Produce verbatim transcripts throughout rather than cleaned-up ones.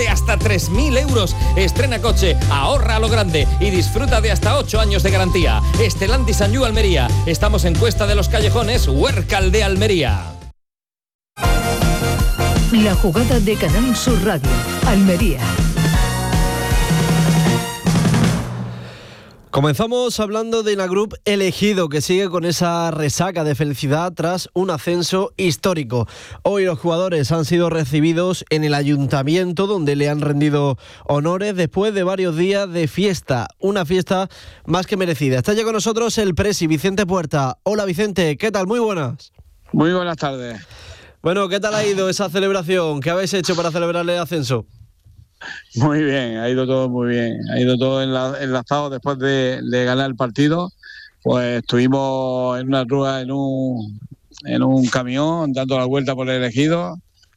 de hasta tres mil euros. Estrena coche, ahorra a lo grande y disfruta de hasta ocho años de garantía. Stellantis Sanyu Almería. Estamos en Cuesta de los Callejones, Huércal de Almería. La jugada de Canal Sur Radio, Almería. Comenzamos hablando de la Group Elegido, que sigue con esa resaca de felicidad tras un ascenso histórico. Hoy los jugadores han sido recibidos en el ayuntamiento, donde le han rendido honores después de varios días de fiesta. Una fiesta más que merecida. Está ya con nosotros el presi, Vicente Puerta. Hola Vicente, ¿qué tal? Muy buenas. Muy buenas tardes. Bueno, ¿qué tal ha ido esa celebración? ¿Qué habéis hecho para celebrar el ascenso? Muy bien, ha ido todo muy bien, ha ido todo enlazado después de, de ganar el partido. Pues estuvimos en una rúa, en un, en un camión, dando la vuelta por el Elegido,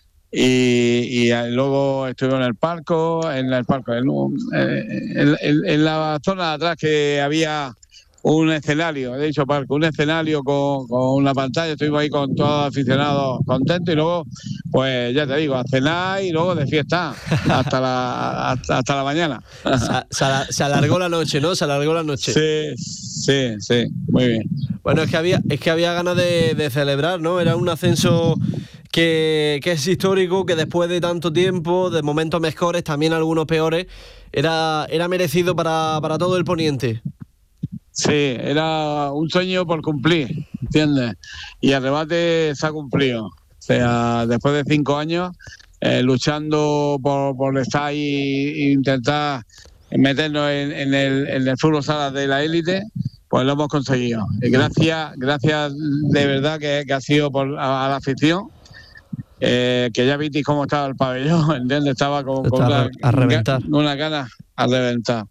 y, y luego estuvimos en el parco, en el parco, en, un, en, en, en la zona de atrás que había un escenario, he dicho parque, un escenario con, con una pantalla, estuvimos ahí con todos los aficionados contentos y luego, pues ya te digo, a cenar y luego de fiesta hasta la hasta, hasta la mañana. Se, se, se alargó la noche, ¿no? Se alargó la noche. Sí, sí, sí, muy bien. Bueno, es que había, es que había ganas de, de celebrar, ¿no? Era un ascenso que, que es histórico, que después de tanto tiempo, de momentos mejores, también algunos peores, era, era merecido para, para todo el poniente. Sí, era un sueño por cumplir, ¿entiendes? Y el rebate se ha cumplido. O sea, después de cinco años, eh, luchando por, por estar ahí e intentar meternos en, en, el, en el fútbol sala de la élite, pues lo hemos conseguido. Y gracias, gracias de verdad que, que ha sido por, a, a la afición, eh, que ya visteis cómo estaba el pabellón, ¿entiendes? Estaba con, con una, a reventar. una gana a reventar.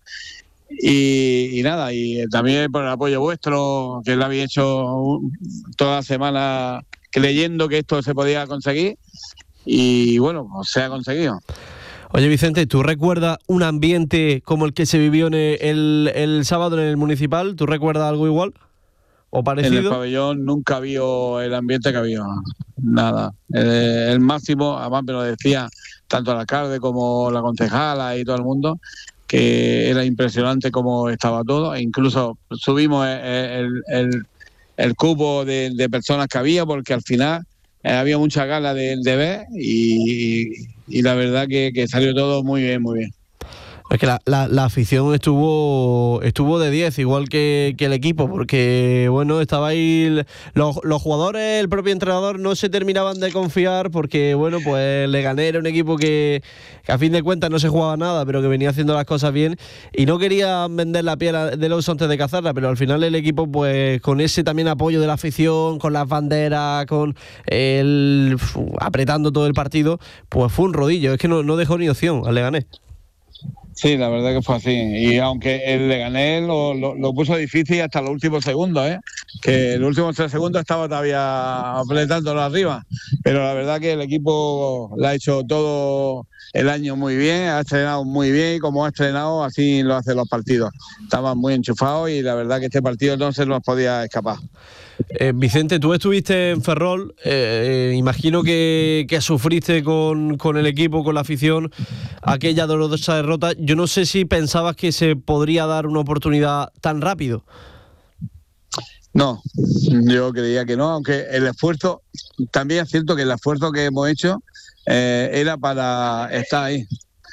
Y, y nada, y también por el apoyo vuestro, que lo habéis hecho toda la semana creyendo que esto se podía conseguir, y bueno, pues se ha conseguido. Oye Vicente, ¿tú recuerdas un ambiente como el que se vivió en el, el, el sábado en el Municipal? ¿Tú recuerdas algo igual o parecido? En el pabellón nunca vio el ambiente que había, nada. Eh, el máximo, además me lo decía tanto el alcalde como la concejala y todo el mundo, que era impresionante cómo estaba todo, e incluso subimos el, el, el cupo de, de personas que había, porque al final eh, había mucha ganas de, de ver, y, y la verdad que, que salió todo muy bien, muy bien. Es que la, la, la afición estuvo estuvo de diez, igual que, que el equipo, porque bueno, estaba ahí los, los jugadores, el propio entrenador no se terminaban de confiar, porque bueno, pues Leganés era un equipo que, que a fin de cuentas no se jugaba nada, pero que venía haciendo las cosas bien, y no querían vender la piel del oso antes de cazarla, pero al final el equipo, pues con ese también apoyo de la afición, con las banderas, con el apretando todo el partido, pues fue un rodillo, es que no, no dejó ni opción al Leganés. Sí, la verdad que fue así. Y aunque el Leganés lo, lo, lo puso difícil hasta los últimos segundos, ¿eh? Que los últimos tres segundos estaba todavía apretándolo arriba. Pero la verdad que el equipo lo ha hecho todo el año muy bien, ha estrenado muy bien, y como ha estrenado, así lo hacen los partidos. Estaban muy enchufados y la verdad que este partido no se nos podía escapar. Eh, Vicente, tú estuviste en Ferrol, eh, eh, imagino que, que sufriste con, con el equipo, con la afición, aquella dolorosa derrota. Yo no sé si pensabas que se podría dar una oportunidad tan rápido. No, yo creía que no, aunque el esfuerzo, también es cierto que el esfuerzo que hemos hecho eh, era para estar ahí.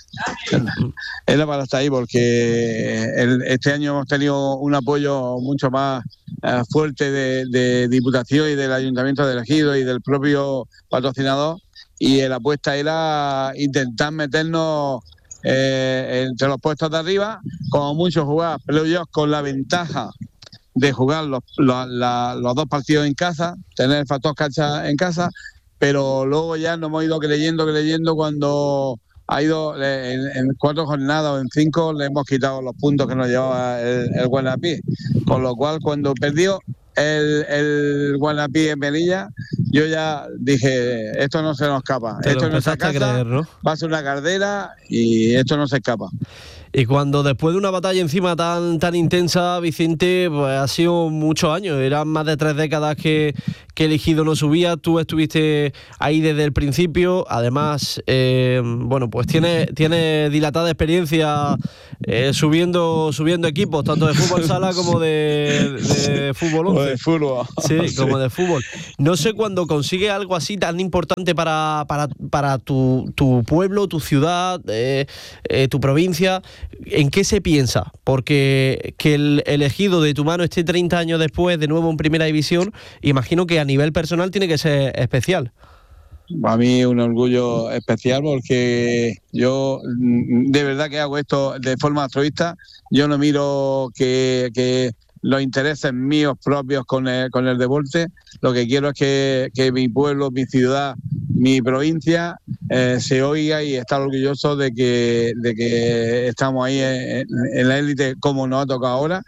Era para estar ahí porque el, este año hemos tenido un apoyo mucho más eh, fuerte de, de Diputación y del Ayuntamiento de Elegido y del propio patrocinador, y la apuesta era intentar meternos eh, entre los puestos de arriba, como mucho jugar playoffs con la ventaja de jugar los, los, la, los dos partidos en casa, tener el factor cancha en casa, pero luego ya nos hemos ido creyendo, creyendo cuando ha ido en, en cuatro jornadas o en cinco le hemos quitado los puntos que nos llevaba el, el Guanapí, con lo cual cuando perdió el, el Guanapí en Melilla, yo ya dije, esto no se nos escapa, Te esto lo es nuestra empezaste a casa, creer, ¿no? va a ser una cardera y esto no se escapa. Y cuando después de una batalla encima tan tan intensa, Vicente, pues ha sido muchos años, eran más de tres décadas que, que el Ejido no subía, tú estuviste ahí desde el principio, además, eh, bueno, pues tiene, tiene dilatada experiencia eh, subiendo subiendo equipos, tanto de fútbol sala como de, de fútbol once. O de fútbol. Sí, Sí. como de fútbol. No sé cuándo consigue algo así tan importante para, para, para tu, tu pueblo, tu ciudad, eh, eh, tu provincia, ¿en qué se piensa? Porque que el, el Ejido de tu mano esté treinta años después de nuevo en Primera División, imagino que a nivel personal tiene que ser especial. Para mí es un orgullo especial porque yo de verdad que hago esto de forma altruista. Yo no miro que, que los intereses míos propios con el, con el deporte. Lo que quiero es que, que mi pueblo, mi ciudad, mi provincia eh, se oiga y estar orgulloso de que, de que estamos ahí en, en la élite como nos ha tocado ahora.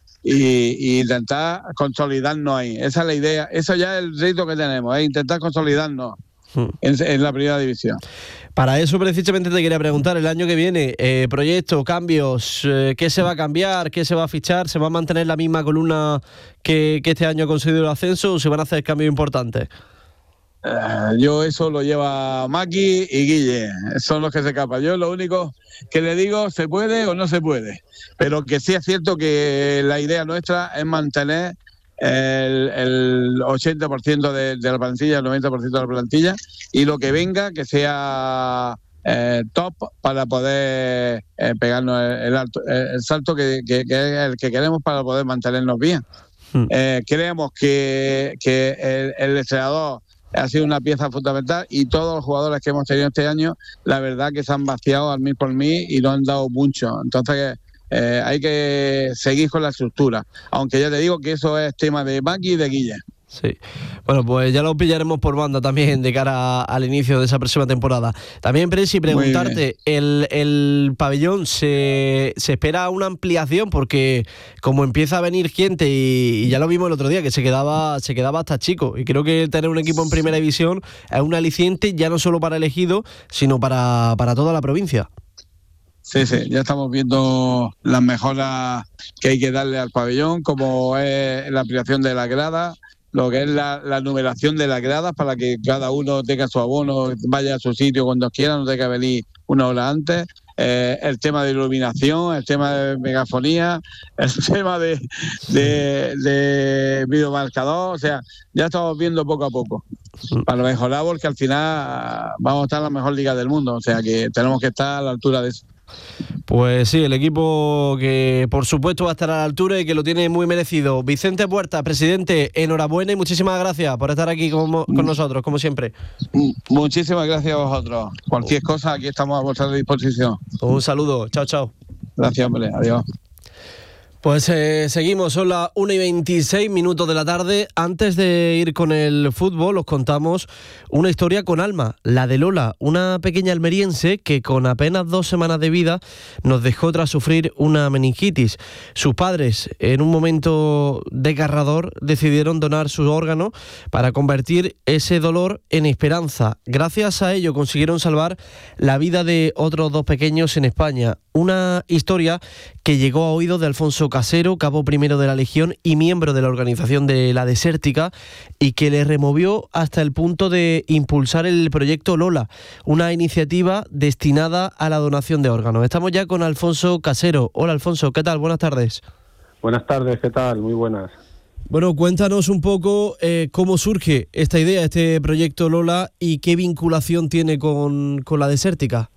Y, y intentar consolidarnos ahí. Esa es la idea, eso ya es el reto que tenemos, es intentar consolidarnos hmm. en, en la Primera División. Para eso precisamente te quería preguntar, el año que viene, eh, proyectos, cambios, eh, ¿qué se va a cambiar? ¿Qué se va a fichar? ¿Se va a mantener la misma columna que, que este año ha conseguido el ascenso o se van a hacer cambios importantes? Uh, yo eso lo lleva Maki y Guille, son los que se escapan. Yo lo único que le digo, se puede o no se puede, pero que sí es cierto que la idea nuestra es mantener el, el ochenta por ciento de, de la plantilla, el noventa por ciento de la plantilla, y lo que venga que sea eh, top para poder eh, pegarnos el, el, alto, el salto que, que, que es el que queremos para poder mantenernos bien. Hmm. Eh, creemos que, que el, el entrenador ha sido una pieza fundamental y todos los jugadores que hemos tenido este año, la verdad que se han vaciado al mil por mil y no han dado mucho. Entonces eh, hay que seguir con la estructura, aunque ya te digo que eso es tema de Maki y de Guille. Sí, bueno, pues ya lo pillaremos por banda también de cara al inicio de esa próxima temporada. También, Presi, preguntarte, ¿el, el pabellón se, se espera una ampliación? Porque como empieza a venir gente y, y ya lo vimos el otro día, que se quedaba se quedaba hasta chico, y creo que tener un equipo en Primera División es un aliciente ya no solo para el Ejido, sino para, para toda la provincia. Sí, sí, ya estamos viendo las mejoras que hay que darle al pabellón, como es la ampliación de la grada, lo que es la, la numeración de las gradas para que cada uno tenga su abono, vaya a su sitio cuando quiera, no tenga que venir una hora antes. Eh, el tema de iluminación, el tema de megafonía, el tema de, de, de videomarcador, o sea, ya estamos viendo poco a poco para mejorar, porque al final vamos a estar en la mejor liga del mundo, o sea que tenemos que estar a la altura de eso. Pues sí, el equipo que por supuesto va a estar a la altura y que lo tiene muy merecido. Vicente Puerta, presidente, enhorabuena y muchísimas gracias por estar aquí con, con nosotros, como siempre. Muchísimas gracias a vosotros. Cualquier cosa, aquí estamos a vuestra disposición. Un saludo, chao, chao. Gracias, hombre, adiós. Pues eh, seguimos, son las una y veintiséis minutos de la tarde. Antes de ir con el fútbol, os contamos una historia con alma, la de Lola, una pequeña almeriense que con apenas dos semanas de vida nos dejó tras sufrir una meningitis. Sus padres, en un momento desgarrador, decidieron donar sus órganos para convertir ese dolor en esperanza. Gracias a ello consiguieron salvar la vida de otros dos pequeños en España. Una historia que llegó a oídos de Alfonso Casero, cabo primero de la Legión y miembro de la organización de La Desértica, y que le removió hasta el punto de impulsar el proyecto Lola, una iniciativa destinada a la donación de órganos. Estamos ya con Alfonso Casero. Hola, Alfonso, ¿qué tal? Buenas tardes. Buenas tardes, ¿qué tal? Muy buenas. Bueno, cuéntanos un poco eh, cómo surge esta idea, este proyecto Lola, y qué vinculación tiene con, con La Desértica.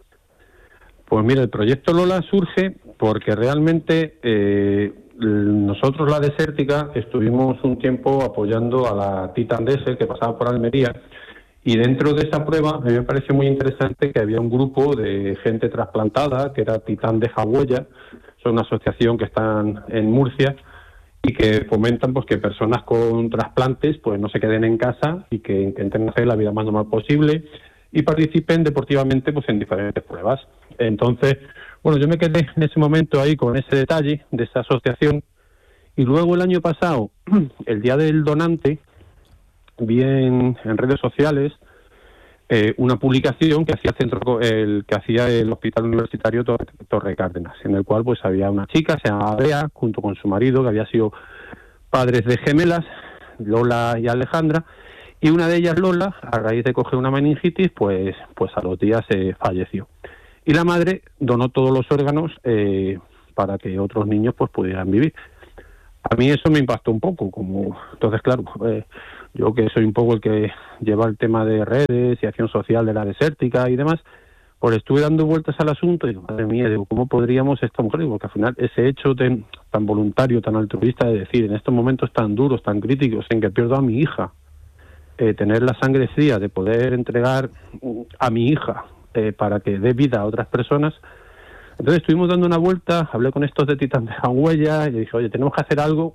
Pues mira, el proyecto Lola surge porque realmente eh, nosotros, La Desértica, estuvimos un tiempo apoyando a la Titan Desert que pasaba por Almería, y dentro de esa prueba a mí me pareció muy interesante que había un grupo de gente trasplantada, que era Titan de Jagüella, son una asociación que están en Murcia y que fomentan pues que personas con trasplantes pues no se queden en casa y que intenten hacer la vida más normal posible y participen deportivamente pues en diferentes pruebas. Entonces, bueno, yo me quedé en ese momento ahí con ese detalle de esa asociación, y luego el año pasado, el Día del Donante, vi en, en redes sociales eh, una publicación que hacía el centro el que hacía el Hospital Universitario Torre, Torre Cárdenas, en el cual pues había una chica, se llamaba Bea, junto con su marido, que había sido padres de gemelas, Lola y Alejandra, y una de ellas, Lola, a raíz de coger una meningitis, pues pues a los días eh, falleció. Y la madre donó todos los órganos eh, para que otros niños pues pudieran vivir. A mí eso me impactó un poco, como entonces claro, eh, yo que soy un poco el que lleva el tema de redes y acción social de la desértica y demás, pues estuve dando vueltas al asunto y digo, madre mía, digo, ¿cómo podríamos esta mujer? Porque al final ese hecho ten, tan voluntario, tan altruista de decir, en estos momentos tan duros, tan críticos, en que pierdo a mi hija, eh, tener la sangre fría de poder entregar a mi hija eh, para que dé vida a otras personas. Entonces estuvimos dando una vuelta, hablé con estos de Titán de Huella y dije, oye, tenemos que hacer algo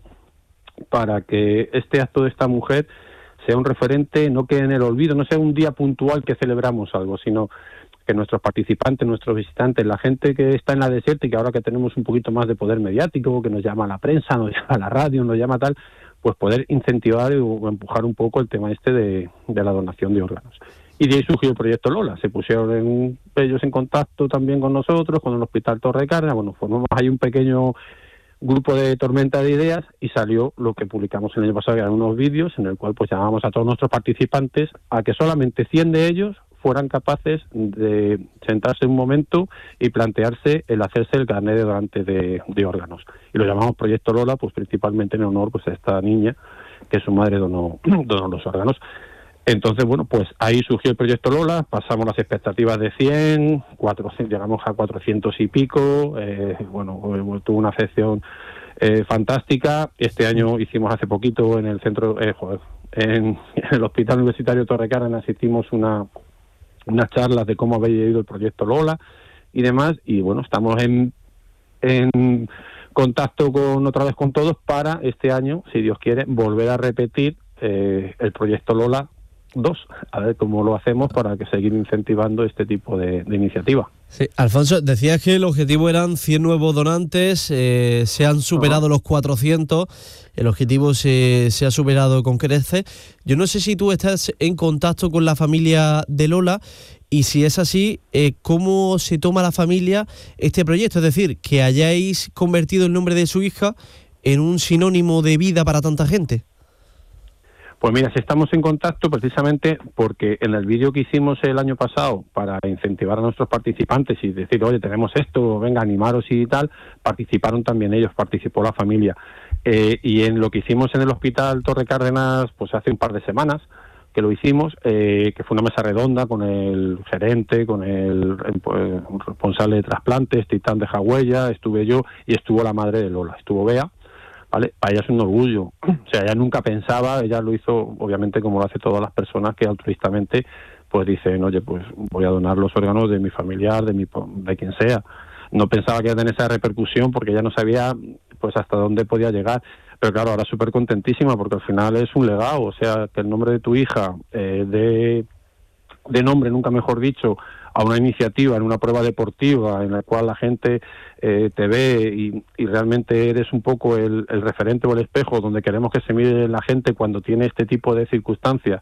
para que este acto de esta mujer sea un referente, no quede en el olvido, no sea un día puntual que celebramos algo, sino que nuestros participantes, nuestros visitantes, la gente que está en la desierta y que ahora que tenemos un poquito más de poder mediático, que nos llama a la prensa, nos llama a la radio, nos llama tal, pues poder incentivar o empujar un poco el tema este de, de la donación de órganos. Y de ahí surgió el proyecto Lola, se pusieron en, ellos en contacto también con nosotros, con el Hospital Torre Cárdenas, bueno, formamos ahí un pequeño grupo de tormenta de ideas y salió lo que publicamos el año pasado, que eran unos vídeos en el cual pues llamamos a todos nuestros participantes a que solamente cien de ellos fueran capaces de sentarse un momento y plantearse el hacerse el carnet de donante de, de órganos. Y lo llamamos Proyecto Lola, pues principalmente en honor pues a esta niña que su madre donó, donó los órganos. Entonces, bueno, pues ahí surgió el Proyecto Lola, pasamos las expectativas de cien, cuatrocientos, llegamos a cuatrocientos y pico, eh, bueno, tuvo una afección eh, fantástica. Este año hicimos hace poquito en el centro, eh, joder, en, en el Hospital Universitario Torre Cárdenas hicimos una unas charlas de cómo había ido el Proyecto Lola y demás, y bueno, estamos en, en contacto con otra vez con todos para este año, si Dios quiere, volver a repetir eh, el Proyecto Lola dos, a ver cómo lo hacemos para que seguir incentivando este tipo de, de iniciativa. Sí, Alfonso, decías que el objetivo eran cien nuevos donantes, eh, se han superado uh-huh. los cuatrocientos, el objetivo se, se ha superado con creces. Yo no sé si tú estás en contacto con la familia de Lola y si es así, eh, ¿cómo se toma la familia este proyecto? Es decir, que hayáis convertido el nombre de su hija en un sinónimo de vida para tanta gente. Pues mira, si estamos en contacto precisamente porque en el vídeo que hicimos el año pasado para incentivar a nuestros participantes y decir, oye, tenemos esto, venga, animaros y tal, participaron también ellos, participó la familia. Eh, y en lo que hicimos en el Hospital Torre Cárdenas, pues hace un par de semanas que lo hicimos, eh, que fue una mesa redonda con el gerente, con el, el, pues, responsable de trasplantes, Titán de Huella, estuve yo y estuvo la madre de Lola, estuvo Bea. ¿Vale? Para ella es un orgullo, o sea, ella nunca pensaba, ella lo hizo obviamente como lo hace todas las personas que altruistamente pues dicen, oye, pues voy a donar los órganos de mi familiar, de mi de quien sea. No pensaba que iba a tener esa repercusión porque ella no sabía pues hasta dónde podía llegar, pero claro, ahora súper contentísima porque al final es un legado, o sea, que el nombre de tu hija eh, de, de nombre, nunca mejor dicho, a una iniciativa, en una prueba deportiva en la cual la gente eh, te ve y, y realmente eres un poco el, el referente o el espejo donde queremos que se mire la gente cuando tiene este tipo de circunstancias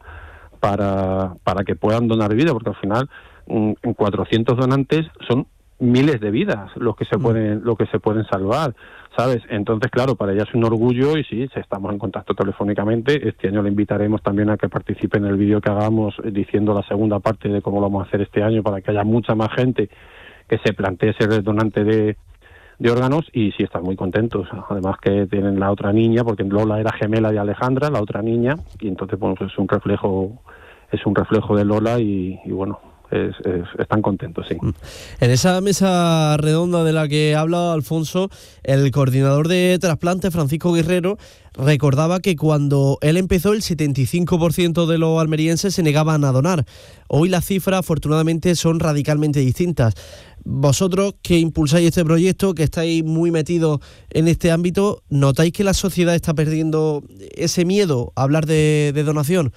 para, para que puedan donar vida, porque al final en cuatrocientos donantes son miles de vidas los que se pueden lo que se pueden salvar, ¿sabes? Entonces, claro, para ella es un orgullo y sí, estamos en contacto telefónicamente. Este año le invitaremos también a que participe en el vídeo que hagamos diciendo la segunda parte de cómo lo vamos a hacer este año para que haya mucha más gente que se plantee ser donante de, de órganos y sí, están muy contentos. Además que tienen la otra niña, porque Lola era gemela de Alejandra, la otra niña, y entonces bueno, pues es un reflejo es un reflejo de Lola y, y bueno, Es, es, están contentos, sí. En esa mesa redonda de la que habla Alfonso, el coordinador de trasplante, Francisco Guerrero, recordaba que cuando él empezó el setenta y cinco por ciento de los almerienses se negaban a donar. Hoy las cifras afortunadamente son radicalmente distintas. Vosotros que impulsáis este proyecto, que estáis muy metidos en este ámbito, ¿notáis que la sociedad está perdiendo ese miedo a hablar de, de donación?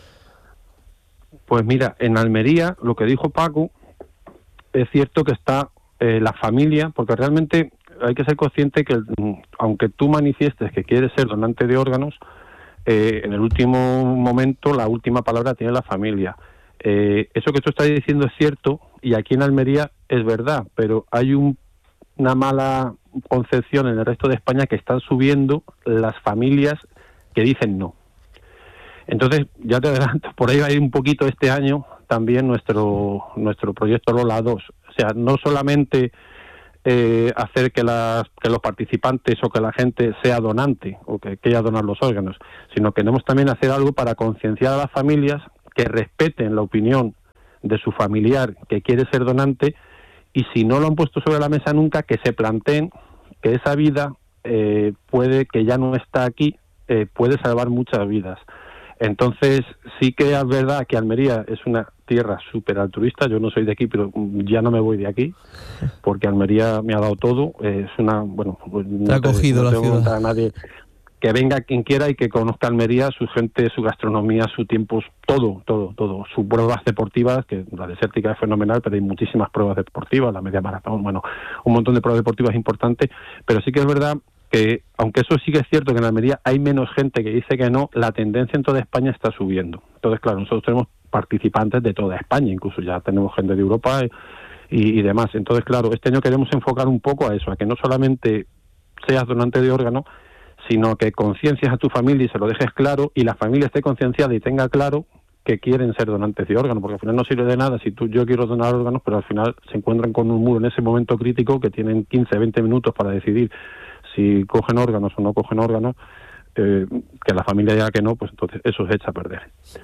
Pues mira, en Almería, lo que dijo Paco, es cierto que está eh, la familia, porque realmente hay que ser consciente que aunque tú manifiestes que quieres ser donante de órganos, eh, en el último momento la última palabra tiene la familia. Eh, eso que tú estás diciendo es cierto, y aquí en Almería es verdad, pero hay un, una mala concepción en el resto de España, que están subiendo las familias que dicen no. Entonces, ya te adelanto, por ahí va a ir un poquito este año también nuestro nuestro proyecto Lola dos. O sea, no solamente eh, hacer que, las, que los participantes o que la gente sea donante o que quiera donar los órganos, sino que queremos también hacer algo para concienciar a las familias que respeten la opinión de su familiar que quiere ser donante, y si no lo han puesto sobre la mesa nunca, que se planteen que esa vida eh, puede, que ya no está aquí, eh, puede salvar muchas vidas. Entonces, sí que es verdad que Almería es una tierra súper altruista. Yo no soy de aquí, pero ya no me voy de aquí, porque Almería me ha dado todo. Eh, es una, bueno, pues te no ha cogido no la tengo ciudad. a nadie que venga quien quiera y que conozca Almería, su gente, su gastronomía, su tiempo, todo, todo, todo. Sus pruebas deportivas, que la desértica es fenomenal, pero hay muchísimas pruebas deportivas, la media maratón, bueno, un montón de pruebas deportivas importantes, pero sí que es verdad que, aunque eso sí que es cierto que en Almería hay menos gente que dice que no, la tendencia en toda España está subiendo. Entonces, claro, nosotros tenemos participantes de toda España, incluso ya tenemos gente de Europa y, y demás. Entonces, claro, este año queremos enfocar un poco a eso, a que no solamente seas donante de órgano, sino que conciencias a tu familia y se lo dejes claro, y la familia esté concienciada y tenga claro que quieren ser donantes de órganos, porque al final no sirve de nada si tú yo quiero donar órganos, pero al final se encuentran con un muro en ese momento crítico que tienen quince, veinte minutos para decidir si cogen órganos o no cogen órganos, eh, que la familia diga que no, pues entonces eso se echa a perder.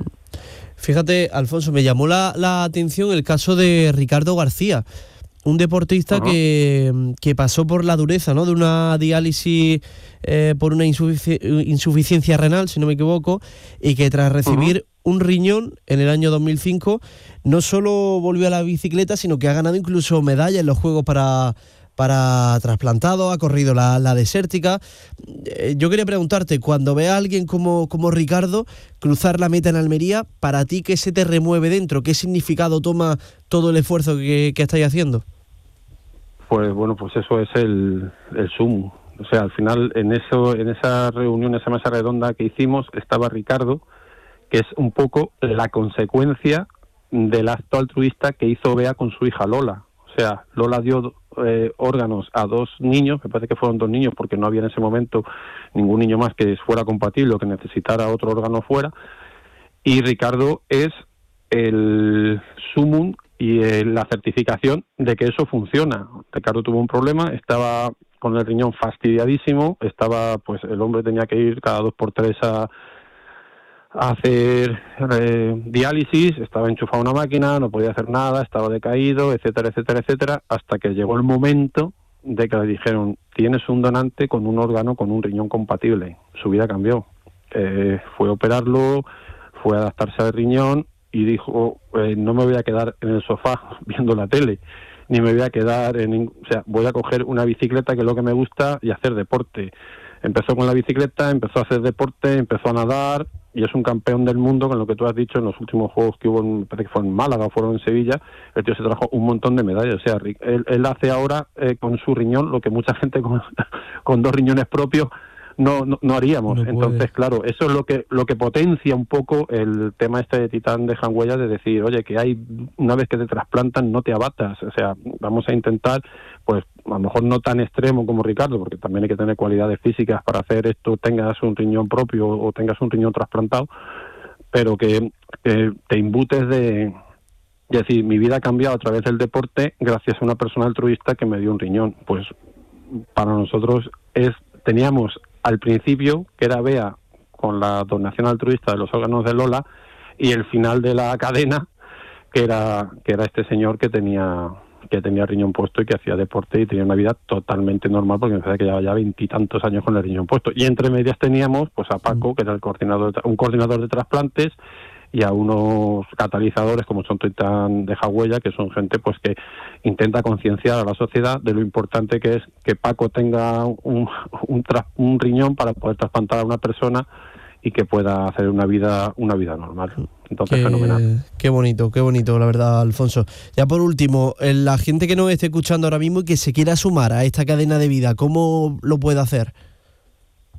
Fíjate, Alfonso, me llamó la, la atención el caso de Ricardo García, un deportista que, que pasó por la dureza, ¿no?, de una diálisis eh, por una insufici- insuficiencia renal, si no me equivoco, y que tras recibir uh-huh. un riñón en el año dos mil cinco, no solo volvió a la bicicleta, sino que ha ganado incluso medallas en los Juegos para, para trasplantados, ha corrido la, la desértica. Eh, yo quería preguntarte, cuando ve a alguien como, como Ricardo cruzar la meta en Almería, para ti, ¿qué se te remueve dentro? ¿Qué significado toma todo el esfuerzo que, que estáis haciendo? Pues bueno, pues eso es el, el sumo. O sea, al final en eso, en esa reunión, esa mesa redonda que hicimos, estaba Ricardo, que es un poco la consecuencia del acto altruista que hizo Bea con su hija Lola. O sea, Lola dio eh, órganos a dos niños, me parece que fueron dos niños, porque no había en ese momento ningún niño más que fuera compatible o que necesitara otro órgano fuera, y Ricardo es el sumum y eh, la certificación de que eso funciona. Ricardo tuvo un problema, estaba con el riñón fastidiadísimo, estaba, pues el hombre tenía que ir cada dos por tres a, a hacer eh, diálisis, estaba enchufado a una máquina, no podía hacer nada, estaba decaído, etcétera, etcétera, etcétera, hasta que llegó el momento de que le dijeron, tienes un donante con un órgano, con un riñón compatible. Su vida cambió. Eh, fue a operarlo, fue a adaptarse al riñón, y dijo, eh, no me voy a quedar en el sofá viendo la tele, ni me voy a quedar en... O sea, voy a coger una bicicleta, que es lo que me gusta, y hacer deporte. Empezó con la bicicleta, empezó a hacer deporte, empezó a nadar, y es un campeón del mundo, con lo que tú has dicho, en los últimos juegos que hubo, en, me parece que fue en Málaga o fueron en Sevilla, el tío se trajo un montón de medallas. O sea, él, él hace ahora eh, con su riñón lo que mucha gente con, con dos riñones propios No, no, no haríamos. No Entonces, claro, eso es lo que lo que potencia un poco el tema este de Titán de Huellas, de decir, oye, que hay, una vez que te trasplantan, no te abatas. O sea, vamos a intentar, pues, a lo mejor no tan extremo como Ricardo, porque también hay que tener cualidades físicas para hacer esto, tengas un riñón propio o tengas un riñón trasplantado, pero que, que te imbutes de... Es decir, mi vida ha cambiado a través del deporte gracias a una persona altruista que me dio un riñón. Pues, para nosotros es teníamos... al principio, que era Bea con la donación altruista de los órganos de Lola, y el final de la cadena, que era que era este señor que tenía que tenía riñón puesto y que hacía deporte y tenía una vida totalmente normal, porque me parece que llevaba ya veintitantos años con el riñón puesto. Y entre medias teníamos pues a Paco, que era el coordinador un coordinador de trasplantes, y a unos catalizadores como son Titán de Huellas, que son gente pues que intenta concienciar a la sociedad de lo importante que es que Paco tenga un, un, tra- un riñón para poder trasplantar a una persona y que pueda hacer una vida una vida normal. Entonces, qué, fenomenal. Qué bonito, qué bonito, la verdad, Alfonso. Ya por último, la gente que nos esté escuchando ahora mismo y que se quiera sumar a esta cadena de vida, ¿cómo lo puede hacer?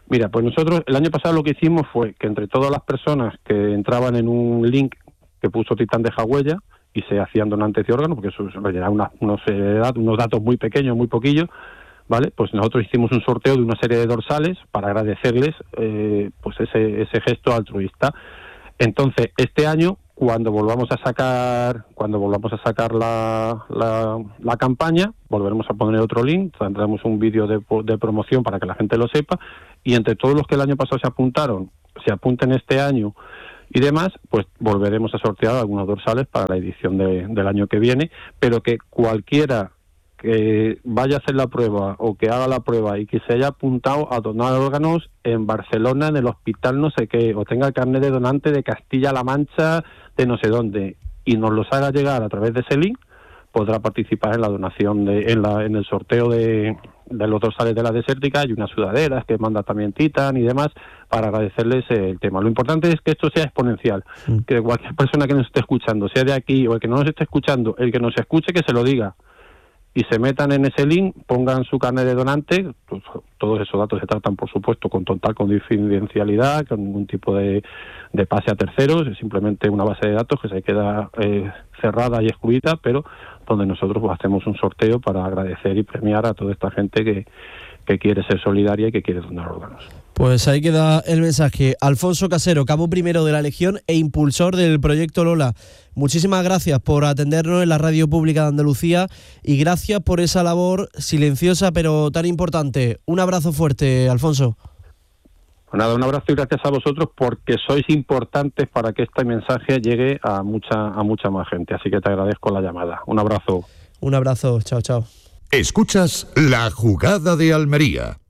Mira, pues nosotros el año pasado lo que hicimos fue que entre todas las personas que entraban en un link que puso Titán de Jagüella y se hacían donantes de órganos, porque eso rellenaba unos, unos, unos datos muy pequeños, muy poquillos, ¿vale? Pues nosotros hicimos un sorteo de una serie de dorsales para agradecerles eh, pues ese, ese gesto altruista. Entonces, este año, cuando volvamos a sacar cuando volvamos a sacar la, la, la campaña, volveremos a poner otro link, tendremos un vídeo de, de promoción para que la gente lo sepa, y entre todos los que el año pasado se apuntaron, se apunten este año y demás, pues volveremos a sortear algunos dorsales para la edición de, del año que viene, pero que cualquiera que vaya a hacer la prueba o que haga la prueba y que se haya apuntado a donar órganos en Barcelona, en el hospital no sé qué, o tenga carnet de donante de Castilla-La Mancha, de no sé dónde, y nos los haga llegar a través de ese link, podrá participar en la donación, de, en, la, en el sorteo de, de los dorsales de la Desértica. Hay unas sudaderas que manda también Titan y demás, para agradecerles el tema. Lo importante es que esto sea exponencial, mm. que cualquier persona que nos esté escuchando, sea de aquí o el que no nos esté escuchando, el que nos escuche, que se lo diga, y se metan en ese link, pongan su carnet de donante, pues todos esos datos se tratan, por supuesto, con total confidencialidad, con ningún tipo de, de pase a terceros, es simplemente una base de datos que se queda eh, cerrada y excluida, pero donde nosotros pues, hacemos un sorteo para agradecer y premiar a toda esta gente que, que quiere ser solidaria y que quiere donar órganos. Pues ahí queda el mensaje. Alfonso Casero, cabo primero de la Legión e impulsor del proyecto Lola. Muchísimas gracias por atendernos en la Radio Pública de Andalucía y gracias por esa labor silenciosa pero tan importante. Un abrazo fuerte, Alfonso. Pues nada, un abrazo y gracias a vosotros porque sois importantes para que este mensaje llegue a mucha, a mucha más gente. Así que te agradezco la llamada. Un abrazo. Un abrazo. Chao, chao. Escuchas La Jugada de Almería.